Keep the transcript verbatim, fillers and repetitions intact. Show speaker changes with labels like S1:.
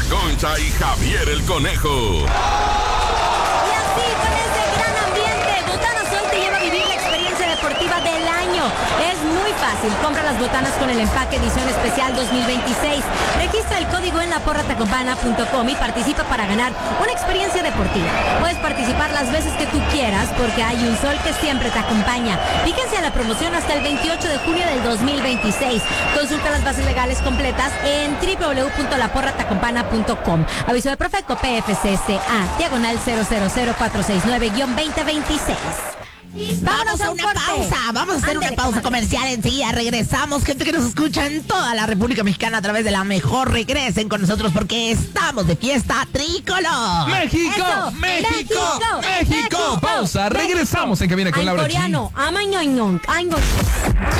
S1: Concha y Javier el Conejo.
S2: Y así, con ese gran ambiente, Botanas hoy te lleva a vivir la experiencia deportiva del año. Es muy fácil. Compra las botanas con el empaque edición especial dos mil veintiséis. Registra el código en la porra tacompana punto com y participa para ganar una experiencia deportiva. Puedes participar las veces que tú quieras porque hay un sol que siempre te acompaña. Fíjense a la promoción hasta el veintiocho de junio del dos mil veintiséis. Consulta las bases legales completas en doble u doble u doble u punto la porra tacompana punto com. Aviso de Profeco P F C C A, diagonal cero cero cero cuatro seis nueve guión veinte veintiséis.
S3: Vamos a una
S2: corte.
S3: pausa, vamos a hacer
S2: Ándale,
S3: una pausa
S2: comadre.
S3: comercial. Enseguida regresamos, gente que nos escucha en toda la República Mexicana a través de la mejor. Regresen con nosotros porque estamos de fiesta tricolor.
S4: México,
S2: Eso,
S4: México,
S2: México,
S4: México.
S2: México,
S4: Pausa, regresamos en cabina con
S2: En
S4: Laura G.
S2: coreano, amañoñón,